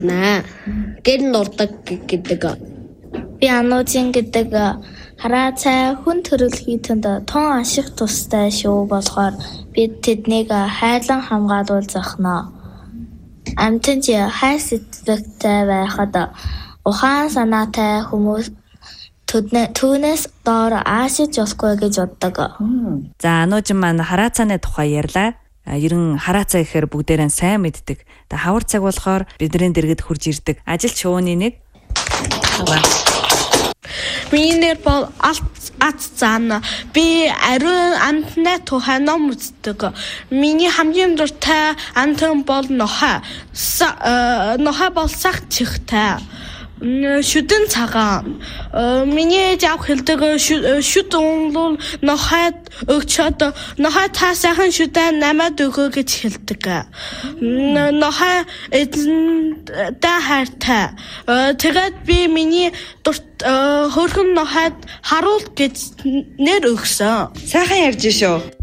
наа. Гэр нурдаг гэдэг. Би ануужин гэдэг хараа цай хүн төрөлхийтэнд тун ашиг тустай шүү болохоор бид тэднийг хайлан хамгаалуул зохно. Амтэн чи хай сэтгэлтэй байхад ухаан санаатай хүмүүс түүнээс доор аашиж болохгүй гэж боддог. За ануужин маань хараа цааны тухай ярьлаа. Ерөн хараа цай гэхээр бүгдээрээ сайн мэддэг. Хавар цаг болохоор бидний дэргэд хурж ирдэг. Ажил чууны нэг Миний бол ат цаана би ариун амтнаа тухай ном үздэг. Миний хамгийн дуртай амтан бол нохой. Нохой бол сах чихтэй. Шүдэн цагаан. Миний жав хэлдэг шүд өнгөл нохойд өгчөөд нохой та сайхан шүдэн намайг өгөө гэж хэлдэг. Нохой эзэнтэй хайртай. Тэгээд би миний хөрхөн нохойд харуул гэж нэр өгсөн. Сайхан ярьж шүү.